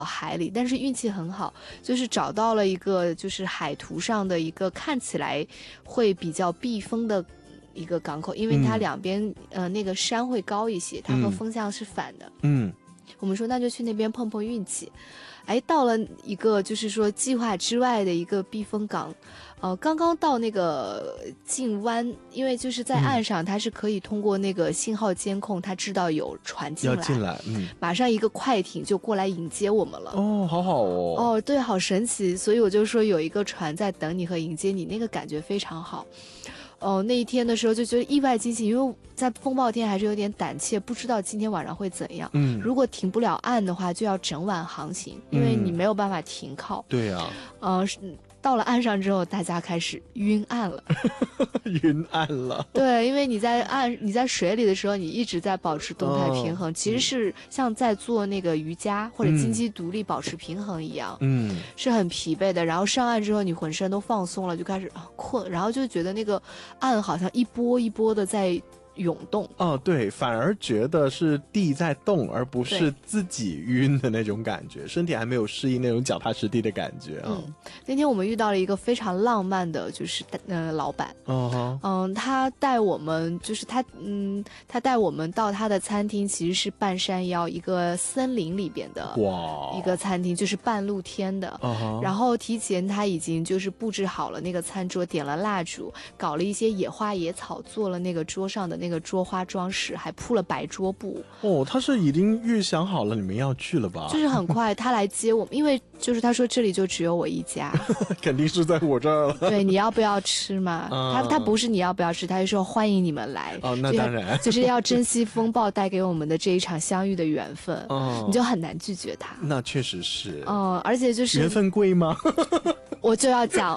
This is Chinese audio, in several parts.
海里，但是运气很好，就是找到了一个就是海图上的一个看起来会比较避风的一个港口，因为它两边那个山会高一些，它和风向是反的。我们说那就去那边碰碰运气。到了一个就是说计划之外的一个避风港，刚刚到那个近湾，因为就是在岸上，它是可以通过那个信号监控，它知道有船进来，马上一个快艇就过来迎接我们了。 好好哦。 对，好神奇，所以我就说有一个船在等你和迎接你，那个感觉非常好。那一天的时候就觉得意外惊喜，因为在风暴天还是有点胆怯，不知道今天晚上会怎样。如果停不了岸的话，就要整晚航行，因为你没有办法停靠。 对呀。 到了岸上之后，大家开始晕岸了。 晕岸了。 对，因为你在水里的时候，你一直在保持动态平衡，其实是像在做那个瑜伽或者金鸡独立保持平衡一样，是很疲惫的。然后上岸之后，你浑身都放松了，就开始困，然后就觉得那个岸好像一波一波的在涌动。 对，反而觉得是地在动，而不是自己晕的那种感觉，身体还没有适应那种脚踏实地的感觉。 那天我们遇到了一个非常浪漫的，就是老板。他带我们，就是他带我们到他的餐厅，其实是半山腰一个森林里边的一个餐厅，就是半露天的。然后提前他已经就是布置好了那个餐桌，点了蜡烛，搞了一些野花野草，做了那个桌上的那个桌花装饰，还铺了白桌布。 他是已经预想好了你们要去了吧？ 就是很快他来接我们，因为就是他说这里就只有我一家。 肯定是在我这儿了。 对，你要不要吃嘛？他不是你要不要吃，他就说欢迎你们来。 那当然， 就是要珍惜风暴带给我们的这一场相遇的缘分。你就很难拒绝他。 那确实是。 而且就是缘分贵吗？ 我就要讲。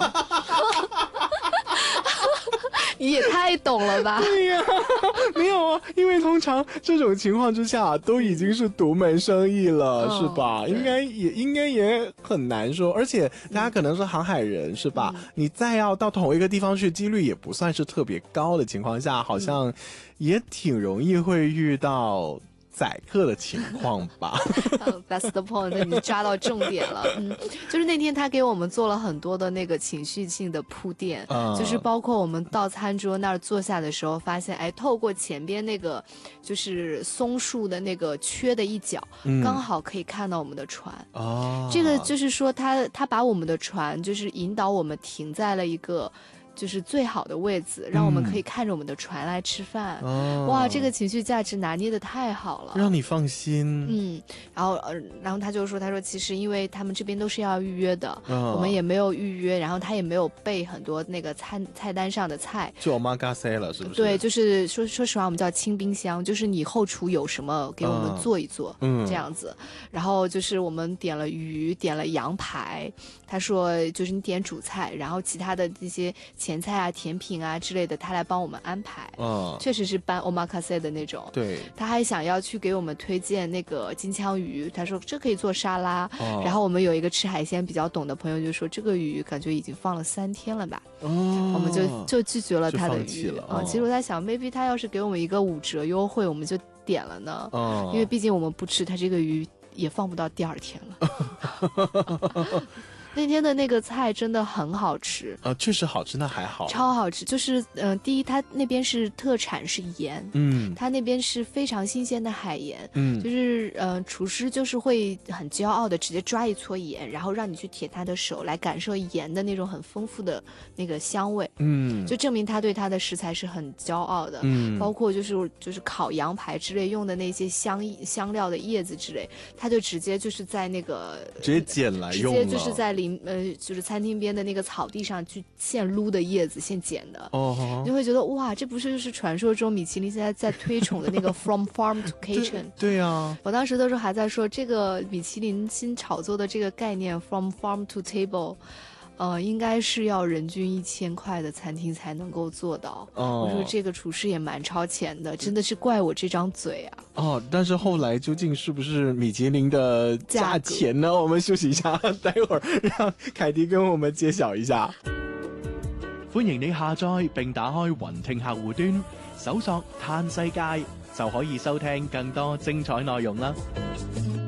你也太懂了吧？ 对呀，没有啊，因为通常这种情况之下都已经是独门生意了，是吧？应该也很难说，而且大家可能是航海人，是吧？你再要到同一个地方去，几率也不算是特别高的情况下，好像也挺容易会遇到宰客的情况吧。 That's the point， 你抓到重点了。就是那天他给我们做了很多的那个情绪性的铺垫，就是包括我们到餐桌那儿坐下的时候，发现透过前边那个就是松树的那个缺的一角，刚好可以看到我们的船。这个就是说他把我们的船就是引导我们停在了一个就是最好的位置，让我们可以看着我们的船来吃饭。哇，这个情绪价值拿捏的太好了， 让你放心。 然后他就说，他说其实因为他们这边都是要预约的，我们也没有预约，然后他也没有备很多那个菜单上的菜， 就 omakase 了，是不是？ 对，就是说实话，我们叫清冰箱，就是你后厨有什么给我们做一做，这样子。然后就是我们点了鱼，点了羊排，他说就是你点主菜，然后其他的这些前菜啊、甜品啊之类的，他来帮我们安排。确实是搬 omakase 的那种。 对， 他还想要去给我们推荐那个金枪鱼，他说这可以做沙拉。然后我们有一个吃海鲜比较懂的朋友就说，这个鱼感觉已经放了3天了吧。我们就拒绝了他的鱼。其实我在想 maybe 他要是给我们一个5折优惠，我们就点了呢。因为毕竟我们不吃，他这个鱼也放不到第2天了。那天的那个菜真的很好吃。 确实好吃，那还好， 超好吃。就是第一，它那边是特产是盐，它那边是非常新鲜的海盐，就是厨师就是会很骄傲的直接抓一撮盐，然后让你去舔他的手来感受盐的那种很丰富的那个香味，就证明他对他的食材是很骄傲的。包括就是烤羊排之类用的那些香料的叶子之类，他就直接就是在那个直接捡来用了， 直接就是在就是餐厅边的那个草地上去现撸的叶子现捡的。你会觉得哇，这不是就是传说中米其林现在在推崇的那个 From Farm to Kitchen？ 对啊， 我当时的时候还在说，这个米其林新炒作的这个概念 From Farm to Table，应该是要人均1000块的餐厅才能够做到。我说这个厨师也蛮超前的，真的是怪我这张嘴啊。 但是后來究竟是不是米其林的價錢呢？我們休息一下，待會兒讓凱迪跟我們揭曉一下。 歡迎你下載並打開雲聽客戶端，搜索嘆世界就可以收聽更多精彩內容啦。